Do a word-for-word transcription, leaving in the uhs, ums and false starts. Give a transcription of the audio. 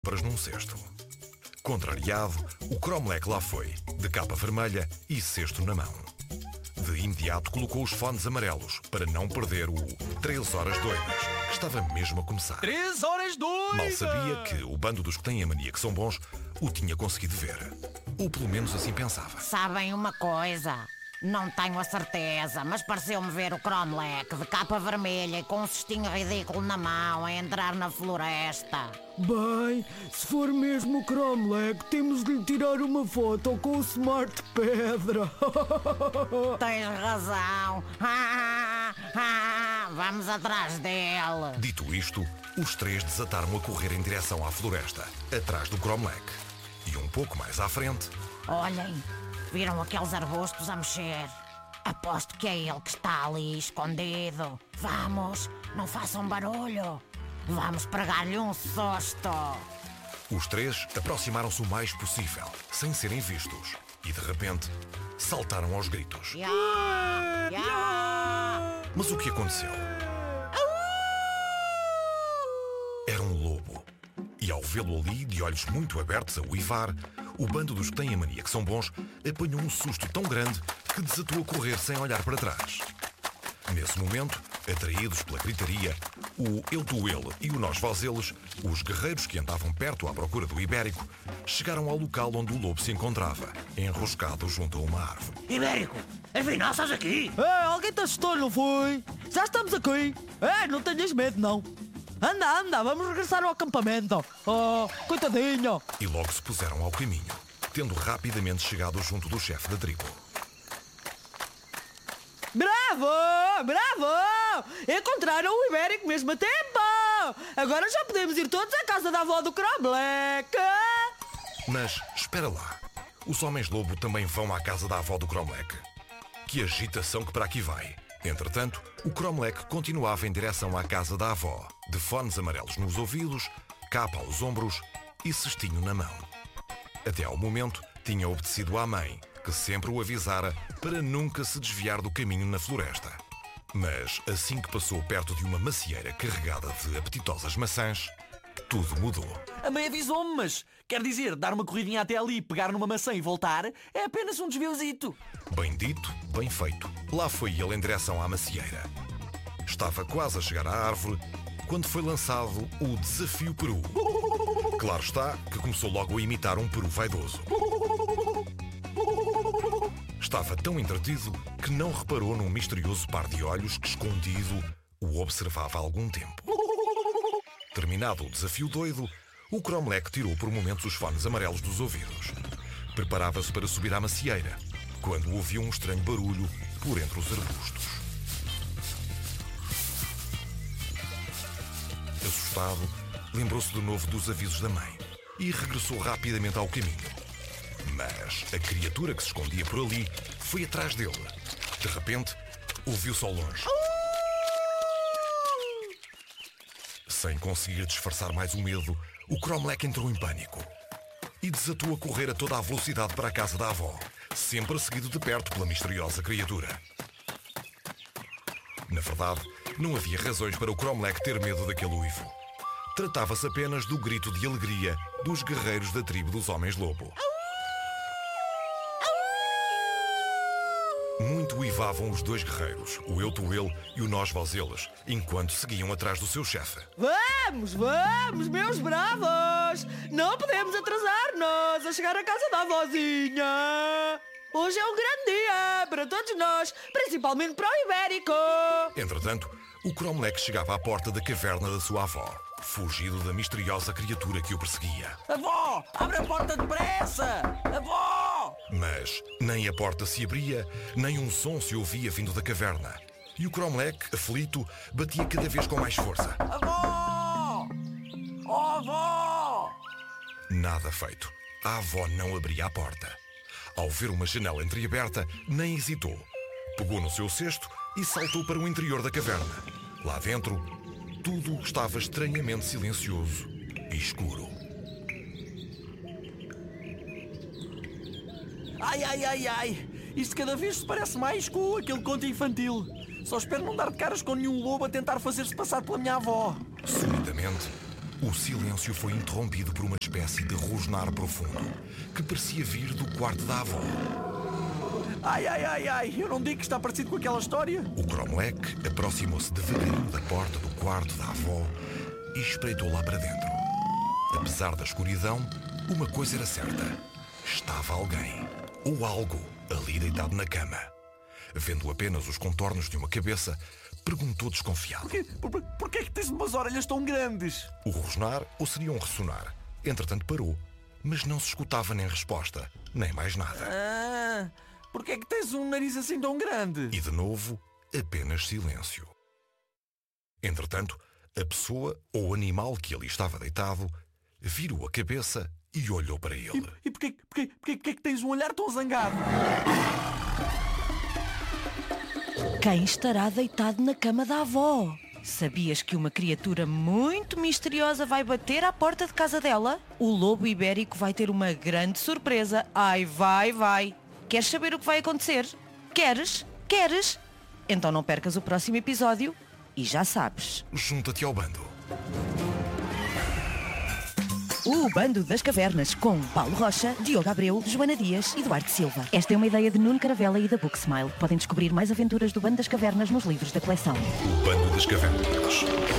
compras num cesto. Contrariado, o Cromlech lá foi, de capa vermelha e cesto na mão. De imediato colocou os fones amarelos para não perder o três horas doidas, que estava mesmo a começar. três horas doidas! Mal sabia que o bando dos que têm a mania que são bons o tinha conseguido ver. Ou pelo menos assim pensava. Sabem uma coisa? Não tenho a certeza, mas pareceu-me ver o Cromlech de capa vermelha e com um cestinho ridículo na mão a entrar na floresta. Bem, se for mesmo o Cromlech, temos de lhe tirar uma foto com o Smart Pedra. Tens razão. Vamos atrás dele. Dito isto, os três desataram a correr em direção à floresta, atrás do Cromlech. E um pouco mais à frente... Olhem, viram aqueles arbustos a mexer? Aposto que é ele que está ali escondido. Vamos, não façam barulho. Vamos pregar-lhe um susto. Os três aproximaram-se o mais possível, sem serem vistos. E de repente, saltaram aos gritos. Ya, ya. Mas o que aconteceu? Era um lobo. E ao vê-lo ali, de olhos muito abertos a uivar, o bando dos que têm a mania que são bons apanhou um susto tão grande que desatou a correr sem olhar para trás. Nesse momento, atraídos pela gritaria, o eu tu ele e o nós vós eles, os guerreiros que andavam perto à procura do Ibérico, chegaram ao local onde o lobo se encontrava, enroscado junto a uma árvore. Ibérico, afinal estás aqui? É, alguém te assustou, não foi? Já estamos aqui. É, não tenhas medo, não. Anda, anda, vamos regressar ao acampamento. Oh, coitadinho. E logo se puseram ao caminho, tendo rapidamente chegado junto do chefe da tribo. Bravo, bravo! Encontraram o Ibérico mesmo a tempo! Agora já podemos ir todos à casa da avó do Cromlech. Mas, espera lá, os homens-lobo também vão à casa da avó do Cromlech. Que agitação que para aqui vai! Entretanto, o Cromlech continuava em direção à casa da avó, de fones amarelos nos ouvidos, capa aos ombros e cestinho na mão. Até ao momento, tinha obedecido à mãe, que sempre o avisara para nunca se desviar do caminho na floresta. Mas, assim que passou perto de uma macieira carregada de apetitosas maçãs, tudo mudou. A mãe avisou-me, mas quer dizer, dar uma corridinha até ali, pegar numa maçã e voltar, é apenas um desviozito. Bem dito, bem feito. Lá foi ele em direção à macieira. Estava quase a chegar à árvore quando foi lançado o desafio peru. Claro está que começou logo a imitar um peru vaidoso. Estava tão entretido que não reparou num misterioso par de olhos que, escondido, o observava há algum tempo. Terminado o desafio doido, o Cromlech tirou por momentos os fones amarelos dos ouvidos. Preparava-se para subir à macieira, quando ouviu um estranho barulho por entre os arbustos. Assustado, lembrou-se de novo dos avisos da mãe e regressou rapidamente ao caminho. Mas a criatura que se escondia por ali foi atrás dele. De repente, ouviu-se ao longe. Sem conseguir disfarçar mais o medo, o Cromlech entrou em pânico e desatou a correr a toda a velocidade para a casa da avó, sempre seguido de perto pela misteriosa criatura. Na verdade, não havia razões para o Cromlech ter medo daquele uivo. Tratava-se apenas do grito de alegria dos guerreiros da tribo dos Homens-Lobo. Muito uivavam os dois guerreiros, o eu tu ele e o nós vós eles, enquanto seguiam atrás do seu chefe. Vamos, vamos, meus bravos! Não podemos atrasar-nos a chegar à casa da avózinha! Hoje é um grande dia para todos nós, principalmente para o Ibérico! Entretanto, o Cromlech chegava à porta da caverna da sua avó, fugido da misteriosa criatura que o perseguia. Avó, abre a porta depressa! Avó! Mas nem a porta se abria, nem um som se ouvia vindo da caverna. E o Cromlech, aflito, batia cada vez com mais força. Avó! Oh, avó! Nada feito. A avó não abria a porta. Ao ver uma janela entreaberta, nem hesitou. Pegou no seu cesto e saltou para o interior da caverna. Lá dentro, tudo estava estranhamente silencioso e escuro. Ai, ai, ai, ai! Isto cada vez se parece mais com aquele conto infantil. Só espero não dar de caras com nenhum lobo a tentar fazer-se passar pela minha avó. Subitamente, O silêncio foi interrompido por uma espécie de rosnar profundo que parecia vir do quarto da avó. Ai, ai, ai, ai, eu não digo que está parecido com aquela história. O Cromlech aproximou-se devagarinho da porta do quarto da avó e espreitou lá para dentro. Apesar da escuridão, uma coisa era certa. Estava alguém, ou algo, ali deitado na cama. Vendo apenas os contornos de uma cabeça, perguntou desconfiado. Porquê, por, porquê é que tens umas orelhas tão grandes? O rosnar ou seria um ressonar. Entretanto parou, mas não se escutava nem resposta, nem mais nada. Ah, porquê é que tens um nariz assim tão grande? E de novo, apenas silêncio. Entretanto, a pessoa ou animal que ali estava deitado virou a cabeça e olhou para ele. E, e porquê, porquê, porquê, porquê é que tens um olhar tão zangado? Quem estará deitado na cama da avó? Sabias que uma criatura muito misteriosa vai bater à porta de casa dela? O lobo ibérico vai ter uma grande surpresa. Ai, vai, vai. Queres saber o que vai acontecer? Queres? Queres? Então não percas o próximo episódio e já sabes. Junta-te ao bando. O Bando das Cavernas, com Paulo Rocha, Diogo Abreu, Joana Dias e Duarte Silva. Esta é uma ideia de Nuno Caravela e da Booksmile. Podem descobrir mais aventuras do Bando das Cavernas nos livros da coleção. O Bando das Cavernas.